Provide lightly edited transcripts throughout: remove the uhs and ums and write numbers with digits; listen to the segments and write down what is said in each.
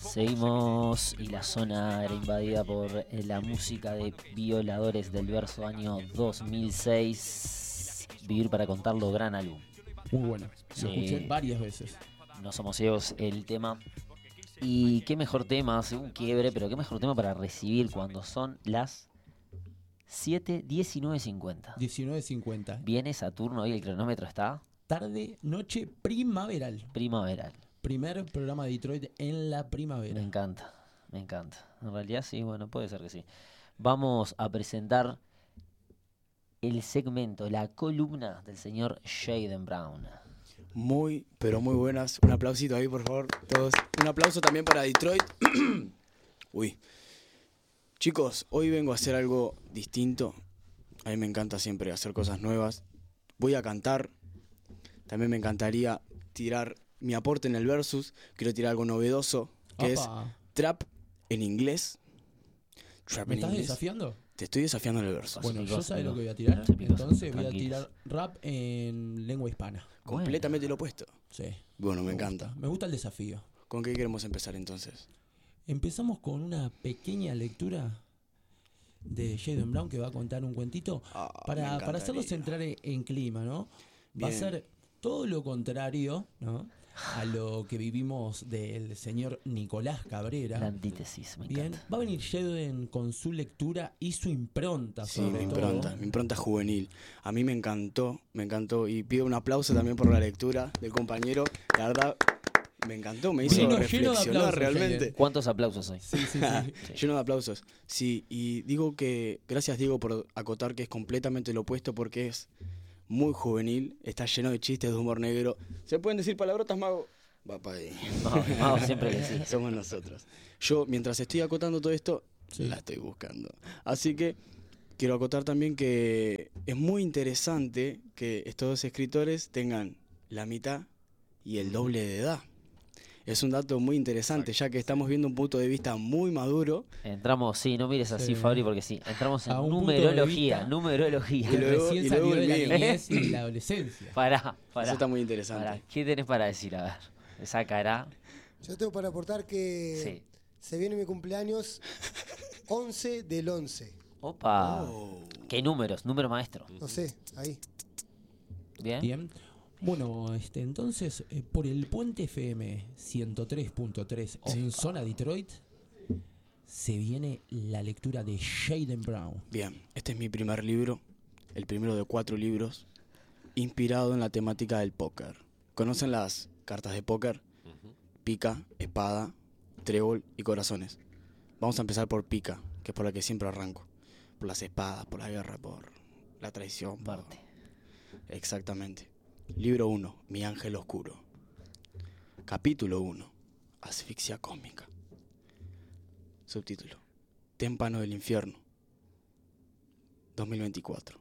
Seguimos y la zona era invadida por la música de Violadores del Verso año 2006. Vivir para contarlo, gran álbum. Muy bueno, lo escuché varias veces. No somos ciegos el tema. Y qué mejor tema, según quiebre, pero qué mejor tema para recibir cuando son las 7:19:50. 19:50. Viene Saturno, hoy el cronómetro está Tarde, noche, primaveral. primaveral. Primer programa de Detroit en la primavera. Me encanta, me encanta. En realidad sí, bueno, puede ser que sí. Vamos a presentar el segmento, la columna del señor Jaden Brown. Muy, pero muy buenas. Un aplausito ahí, por favor, todos. Un aplauso también para Detroit. Uy. Chicos, hoy vengo a hacer algo distinto. A mí me encanta siempre hacer cosas nuevas. Voy a cantar. También me encantaría tirar mi aporte en el versus. Quiero tirar algo novedoso, que es trap en inglés. Trap ¿Me en estás inglés. desafiando? Te estoy desafiando en el versus. Bueno, yo Pacíficos, sabes lo que voy a amigos. tirar. Pacíficos, Entonces voy a tranquilos. tirar rap en lengua hispana. Completamente lo opuesto. Sí. Bueno, me encanta. Me gusta el desafío. ¿Con qué queremos empezar entonces? Empezamos con una pequeña lectura de Jaden Brown que va a contar un cuentito para hacerlos entrar en clima, ¿no? Va a Bien. ser todo lo contrario, ¿no?, a lo que vivimos del señor Nicolás Cabrera. La antítesis, me Bien, encanta. va a venir Jaden con su lectura y su impronta, Sí, sobre todo. mi impronta juvenil. A mí me encantó y pido un aplauso también por la lectura del compañero. La verdad, me encantó, me hizo Lleno de reflexionar aplausos, realmente. Jaden. ¿Cuántos aplausos hay? Sí, sí, sí. Lleno de aplausos. Sí, y digo que, gracias Diego por acotar que es completamente lo opuesto porque es muy juvenil, está lleno de chistes de humor negro. ¿Se pueden decir palabrotas, Mago? Va para ahí. No, siempre que sí. Somos nosotros. Yo, mientras estoy acotando todo esto, Sí. la estoy buscando. Así que quiero acotar también que es muy interesante que estos dos escritores tengan la mitad y el doble de edad. Es un dato muy interesante, ya que estamos viendo un punto de vista muy maduro. Entramos, sí, no mires así, Sí. Fabri, porque sí. Entramos en A un punto de numerología, vista. numerología. Y luego- Recién salió de la el mío. niñez y de la adolescencia. Pará. Eso está muy interesante. Pará. ¿Qué tenés para decir? A ver, esa cara. Yo tengo para aportar que Sí. se viene mi cumpleaños 11 del 11. Opa. Oh. ¿Qué números? Número maestro. No sé, ahí. Bien. Bien. Bueno, entonces, por el Puente FM 103.3 en zona Detroit, se viene la lectura de Jaden Brown. Bien, este es mi primer libro, el primero de 4 libros, inspirado en la temática del póker. ¿Conocen las cartas de póker? Pica, espada, trébol y corazones. Vamos a empezar por pica, que es por la que siempre arranco. Por las espadas, por la guerra, por la traición. Parte. Exactamente. Libro 1, Mi ángel oscuro. Capítulo 1, Asfixia cósmica. Subtítulo, Témpano del infierno, 2024.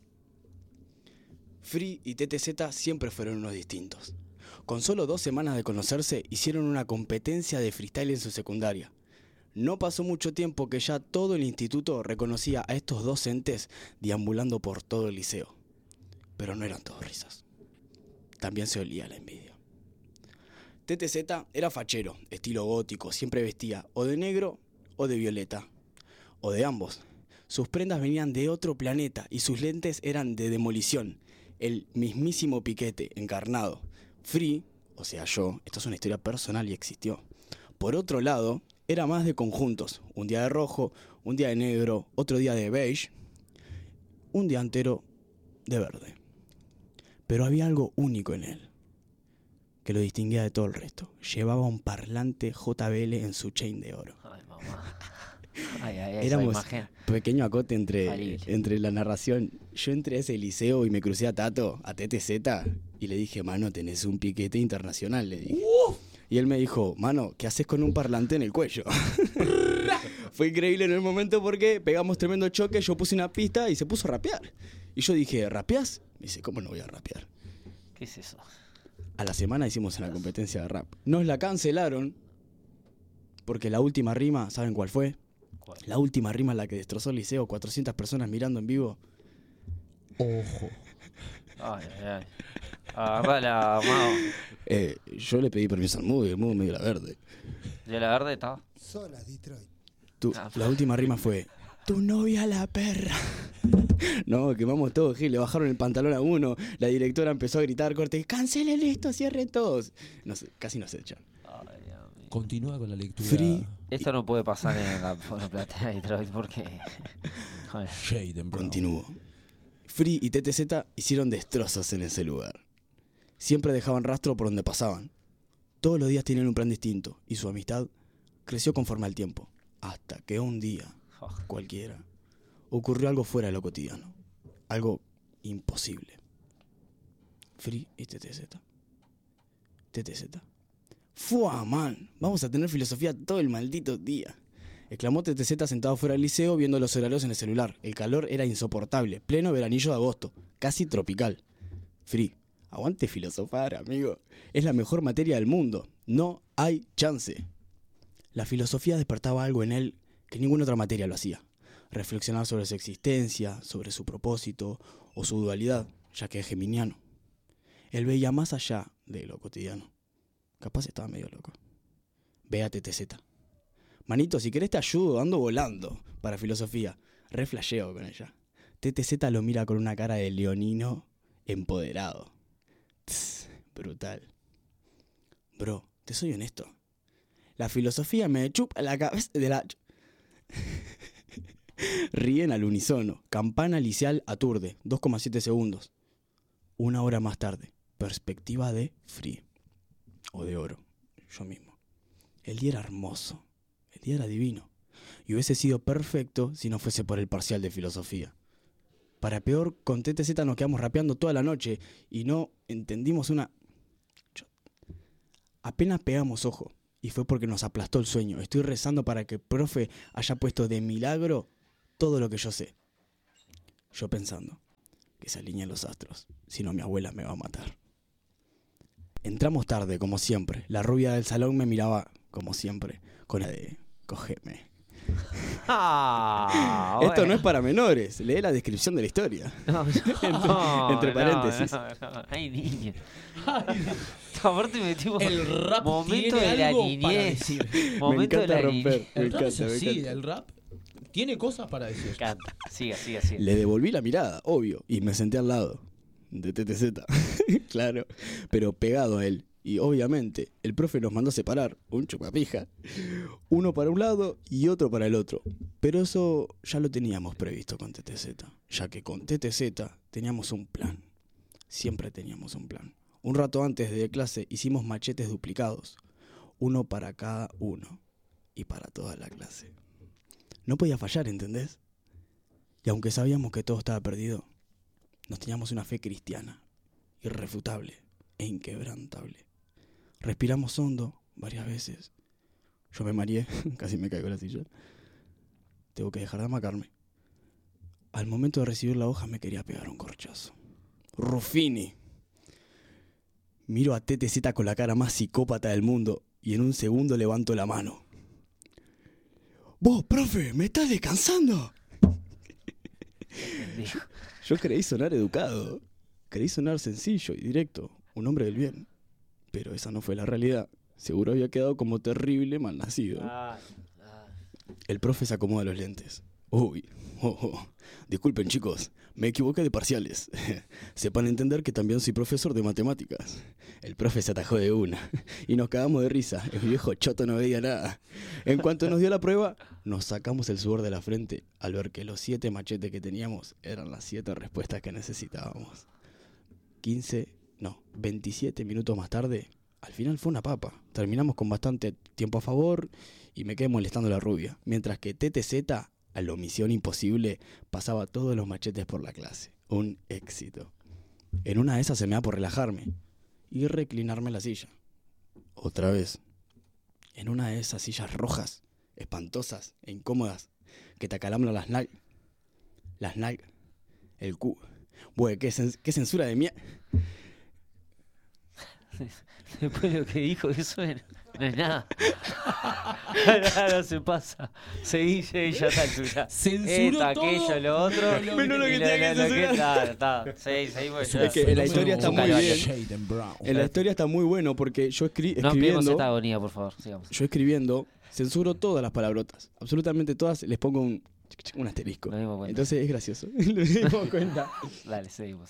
Free y TTZ siempre fueron unos distintos. Con solo 2 semanas de conocerse, hicieron una competencia de freestyle en su secundaria. No pasó mucho tiempo que ya todo el instituto reconocía a estos docentes deambulando por todo el liceo. Pero no eran todos risas. También se olía la envidia. TTZ era fachero, estilo gótico, siempre vestía o de negro o de violeta, o de ambos. Sus prendas venían de otro planeta y sus lentes eran de demolición, el mismísimo Piquete encarnado. Free, o sea yo, esto es una historia personal y existió. Por otro lado, era más de conjuntos, un día de rojo, un día de negro, otro día de beige, un día entero de verde. Pero había algo único en él, que lo distinguía de todo el resto. Llevaba un parlante JBL en su chain de oro. Ay, mamá. Ay, esa Éramos imagen. pequeño acote Falible. entre la narración. Yo entré a ese liceo y me crucé a Tato, a TTZ, y le dije, mano, tenés un piquete internacional, le dije. Y él me dijo, mano, ¿qué haces con un parlante en el cuello? Fue increíble en el momento porque pegamos tremendo choque, yo puse una pista y se puso a rapear. Y yo dije, ¿rapeás? Me dice, ¿cómo no voy a rapear? ¿Qué es eso? A la semana hicimos una competencia de rap. Nos la cancelaron porque la última rima, ¿saben cuál fue? ¿Cuál? La última rima, la que destrozó el liceo, 400 personas mirando en vivo. Ojo. Ay, ay, ay. Agarrala, Mao. Yo le pedí permiso al Mudo y el Mudo me dio la verde. ¿De la verde estaba? Zona Detroit. La última rima fue: tu novia la perra. No, quemamos todo, Gil. Le bajaron el pantalón a uno. La directora empezó a gritar: corte, cancelen esto, cierren todos. No sé, casi nos echan. Ay, Dios mío. Continúa con la lectura. Free. Esto no puede pasar en la platea de Detroit porque... Joder. Shaden Brown. Continúo. Free y TTZ hicieron destrozos en ese lugar. Siempre dejaban rastro por donde pasaban. Todos los días tenían un plan distinto y su amistad creció conforme al tiempo. Hasta que un día, cualquiera, ocurrió algo fuera de lo cotidiano. Algo imposible. Free y TTZ. TTZ. ¡Fua, man! Vamos a tener filosofía todo el maldito día. Exclamó TTZ sentado fuera del liceo viendo los horarios en el celular. El calor era insoportable. Pleno veranillo de agosto. Casi tropical. Free. Aguante filosofar, amigo. Es la mejor materia del mundo. No hay chance. La filosofía despertaba algo en él que ninguna otra materia lo hacía. Reflexionar sobre su existencia, sobre su propósito o su dualidad, ya que es geminiano. Él veía más allá de lo cotidiano. Capaz estaba medio loco. Ve a TTZ. Manito, si querés te ayudo, ando volando para filosofía. Re flasheo con ella. TTZ lo mira con una cara de leonino empoderado. Tss, brutal. Bro, te soy honesto. La filosofía me chupa la cabeza de la... Ríen al unísono. Campana liceal aturde. 2,7 segundos. Una hora más tarde. Perspectiva de Free. O de oro. Yo mismo. El día era hermoso. El día era divino. Y hubiese sido perfecto si no fuese por el parcial de filosofía. Para peor, con TTZ nos quedamos rapeando toda la noche y no entendimos una... Apenas pegamos ojo. Y fue porque nos aplastó el sueño. Estoy rezando para que el profe haya puesto de milagro todo lo que yo sé. Yo pensando que se alineen los astros. Si no, mi abuela me va a matar. Entramos tarde, como siempre. La rubia del salón me miraba, como siempre, con la de... Cógeme. Ah, Esto bueno. no es para menores. Lee la descripción de la historia. Entre paréntesis. No. Ay, niño. Aparte metimos El rap momento tiene de la algo para niñez. decir. Me Momento de encanta la romper. niñez. Me El rap es encanta, me así, encanta. el rap tiene cosas para decir. Me encanta. Siga. Le devolví la mirada, obvio, y me senté al lado de TTZ. Claro, pero pegado a él. Y obviamente, el profe nos mandó a separar, un chupapija, uno para un lado y otro para el otro. Pero eso ya lo teníamos previsto con TTZ, ya que con TTZ teníamos un plan. Siempre teníamos un plan. Un rato antes de clase hicimos machetes duplicados, uno para cada uno y para toda la clase. No podía fallar, ¿entendés? Y aunque sabíamos que todo estaba perdido, nos teníamos una fe cristiana, irrefutable e inquebrantable. Respiramos hondo varias veces. Yo me mareé, casi me caigo de la silla. Tengo que dejar de amacarme. Al momento de recibir la hoja me quería pegar un corchazo. Ruffini. Miro a TTZ con la cara más psicópata del mundo y en un segundo levanto la mano. ¡Vos, profe, me estás descansando! Yo creí sonar educado. Creí sonar sencillo y directo. Un hombre del bien. Pero esa no fue la realidad. Seguro había quedado como terrible malnacido. El profe se acomoda los lentes. Uy, disculpen chicos, me equivoqué de parciales. Sepan entender que también soy profesor de matemáticas. El profe se atajó de una y nos cagamos de risa. El viejo choto no veía nada. En cuanto nos dio la prueba, nos sacamos el sudor de la frente al ver que los 7 machetes que teníamos eran las 7 respuestas que necesitábamos. 27 minutos más tarde, al final fue una papa. Terminamos con bastante tiempo a favor y me quedé molestando a la rubia. Mientras que TTZ, a la misión imposible, pasaba todos los machetes por la clase. Un éxito. En una de esas se me da por relajarme y reclinarme en la silla. Otra vez. En una de esas sillas rojas, espantosas e incómodas, que te acalambran las nalgas. Las nalgas. El cu... Güey, qué censura de mierda. Después de lo que dijo, eso no es nada. No se pasa. Seguí, ya está, ya. Censuró Esto, todo. aquello, lo otro. Menos lo que tenía que censurar. Está. Seguimos. Es que la historia está muy bien. Jaden Brown. En la historia está muy bueno porque yo No ampliemos escribiendo, esta agonía, por favor. Sigamos. yo escribiendo, censuro todas las palabrotas. Absolutamente todas, les pongo un asterisco. Nos dimos cuenta. Entonces es gracioso. Nos dimos cuenta. Dale, seguimos.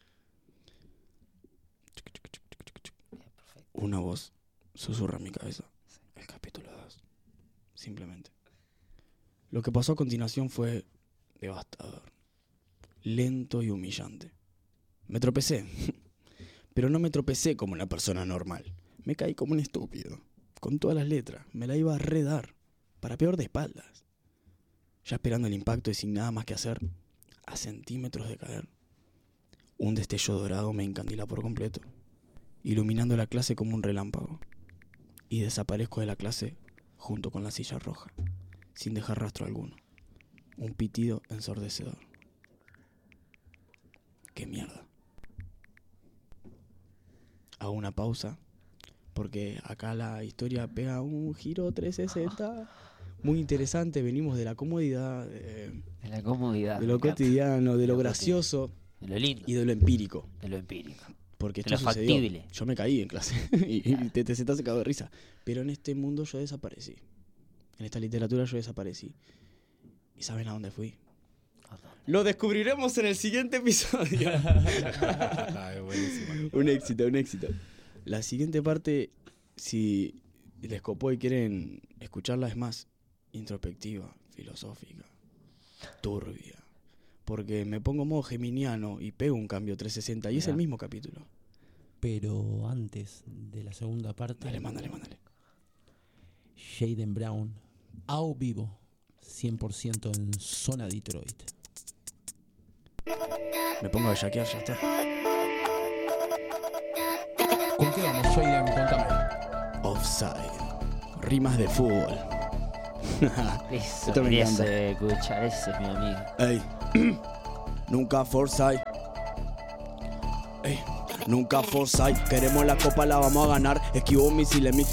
Una voz susurra en mi cabeza. El capítulo 2. Simplemente. Lo que pasó a continuación fue devastador. Lento y humillante. Me tropecé. Pero no me tropecé como una persona normal. Me caí como un estúpido. Con todas las letras. Me la iba a redar. Para peor de espaldas. Ya esperando el impacto y sin nada más que hacer. A centímetros de caer. Un destello dorado me encandila por completo. Iluminando la clase como un relámpago. Y desaparezco de la clase junto con la silla roja, sin dejar rastro alguno. Un pitido ensordecedor. ¡Qué mierda! Hago una pausa, porque acá la historia pega un giro 360 muy interesante. Venimos de la comodidad, De la comodidad. de lo cotidiano, de lo gracioso De lo lindo. y de lo empírico. De lo empírico. Porque De esto lo sucedió. factible. Yo me caí en clase y te se te ha sacado de risa. Pero en este mundo yo desaparecí. En esta literatura yo desaparecí. ¿Y saben a dónde fui? Lo descubriremos en el siguiente episodio. Un éxito, un éxito. La siguiente parte, si les copó y quieren escucharla, es más introspectiva, filosófica, turbia. Porque me pongo modo geminiano y pego un cambio 360 y es el mismo capítulo. Pero antes de la segunda parte, Dale, mándale. Jaden Brown, ao vivo, 100% en Zona Detroit. Me pongo a jackear, ya está. ¿Con qué vamos, Jaden? Contame. Offside. Rimas de fútbol. Eso Esto me quería encanta. escuchar. Ese es mi amigo. Ey. Nunca Forsyth. Ey. Nunca Forsyth. Queremos la copa, la vamos a ganar. Esquivo misiles,